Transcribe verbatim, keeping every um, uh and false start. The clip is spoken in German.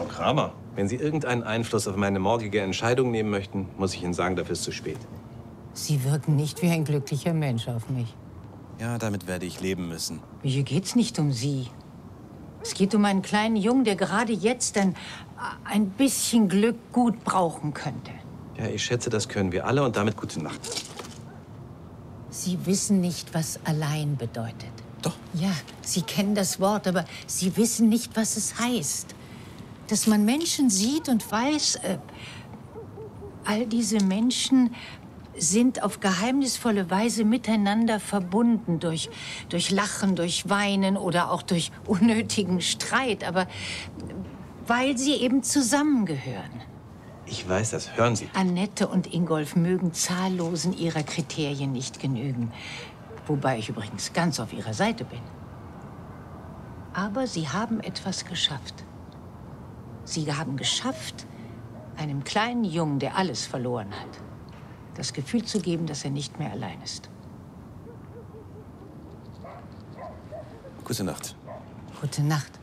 Frau Kramer, wenn Sie irgendeinen Einfluss auf meine morgige Entscheidung nehmen möchten, muss ich Ihnen sagen, dafür ist es zu spät. Sie wirken nicht wie ein glücklicher Mensch auf mich. Ja, damit werde ich leben müssen. Hier geht's nicht um Sie. Es geht um einen kleinen Jungen, der gerade jetzt ein, ein bisschen Glück gut brauchen könnte. Ja, ich schätze, das können wir alle und damit gute Nacht. Sie wissen nicht, was allein bedeutet. Doch. Ja, Sie kennen das Wort, aber Sie wissen nicht, was es heißt. Dass man Menschen sieht und weiß, äh, all diese Menschen sind auf geheimnisvolle Weise miteinander verbunden, durch, durch Lachen, durch Weinen oder auch durch unnötigen Streit, aber weil sie eben zusammengehören. Ich weiß das, hören Sie. Annette und Ingolf mögen zahllosen ihrer Kriterien nicht genügen, wobei ich übrigens ganz auf ihrer Seite bin. Aber sie haben etwas geschafft. Sie haben geschafft, einem kleinen Jungen, der alles verloren hat, das Gefühl zu geben, dass er nicht mehr allein ist. Gute Nacht. Gute Nacht.